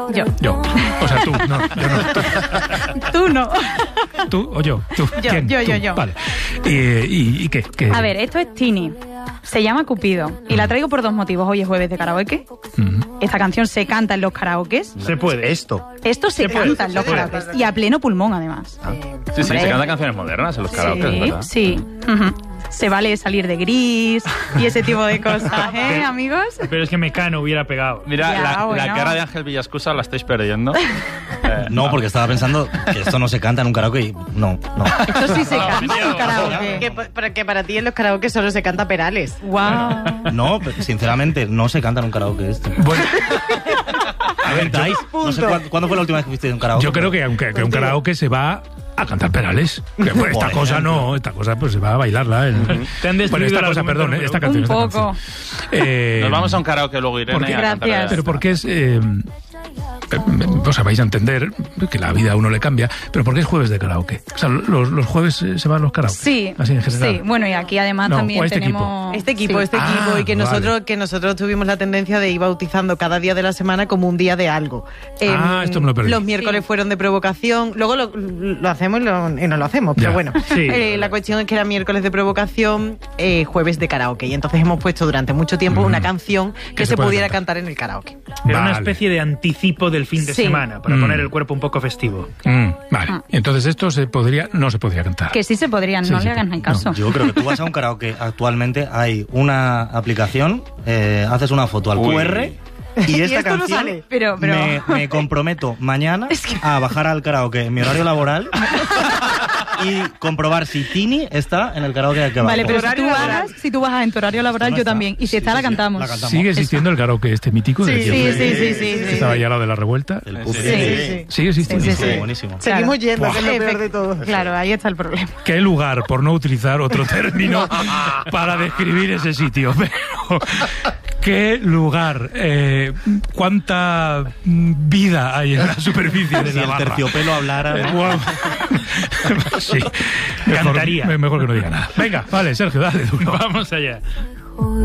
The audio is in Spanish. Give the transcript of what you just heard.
Yo. O sea, tú, no, yo no. Tú no. ¿Tú o yo? ¿Tú? Yo, ¿Quién? yo. Vale. ¿Y qué? A ver, esto es Tini. Se llama Cupido. Y la traigo por dos motivos. Hoy es jueves de karaoke. Esta canción se canta en los karaokes. Se puede. Esto se canta en los karaokes. Y a pleno pulmón, además. Sí, se cantan canciones modernas en los karaokes, ¿verdad? Sí. Se vale salir de Gris y ese tipo de cosas, ¿eh, amigos? Pero es que Mecano hubiera pegado. Mira, Ya, la bueno. cara de Ángel Villascusa la estáis perdiendo. No, porque estaba pensando que esto no se canta en un karaoke y no. Esto sí se canta en un karaoke. Que para ti en los karaoke solo se canta Perales. Wow. No, sinceramente, no se canta en un karaoke esto. Bueno, A ver, no sé cuándo fue la última vez que fuiste en un karaoke. yo creo que aunque un karaoke se va a cantar Perales. Que, pues, esta cosa no, esta cosa pues se va a bailarla. Te han destruido Bueno, esta el cosa, argumento perdón, número esta uno. canción. Un esta poco. canción. Nos vamos a un karaoke luego, Irene. ¿por qué? a cantar Gracias. esto. Pero porque es... o sea, vais a entender que la vida a uno le cambia, pero porque es jueves de karaoke. O sea, los jueves se van los karaoke. Sí, así en general. sí. Bueno, y aquí además No, también o este tenemos... Este equipo, Sí. y que vale. nosotros tuvimos la tendencia de ir bautizando cada día de la semana como un día de algo. Esto me lo perdí. Los miércoles fueron de provocación, luego lo hacemos y no lo hacemos, pero Ya. bueno. Sí. La cuestión es que era miércoles de provocación, jueves de karaoke, y entonces hemos puesto durante mucho tiempo una canción que se se puede pudiera cantar. cantar en el karaoke. Era una Vale. especie de anticipo del fin de Sí. semana, para poner el cuerpo un poco festivo. Vale. Entonces esto no se podría cantar. Que sí se podrían, Sí, no sí, le hagan no. caso. Yo creo que tú vas a un karaoke actualmente, hay una aplicación, haces una foto al Uy. QR y esta esto no canción sale. Pero- Me comprometo mañana a bajar al karaoke en mi horario laboral y comprobar si Tini está en el karaoke de aquí abajo. Vale, pero Horario laboral. si tú bajas en tu horario laboral, No yo está. también. Y si está, la cantamos. la cantamos. ¿Sigue existiendo el karaoke este mítico? Sí, del sí, que- sí. que estaba allá al lado de la revuelta. El Sí, pupi. sí. Sigue existiendo. Sí, sí, sí. Buenísimo. Seguimos yendo, que es lo Efect- peor de todo. Claro, ahí está el problema. ¿Qué lugar, por no utilizar otro término, para describir ese sitio? Pero, ¿qué lugar? ¿Cuánta vida hay en la superficie de Si la el barra? terciopelo hablara, ¿no? Guau. Sí. Cantaría. Mejor que no diga nada. Venga, vale, Sergio, dale duro. Vamos allá.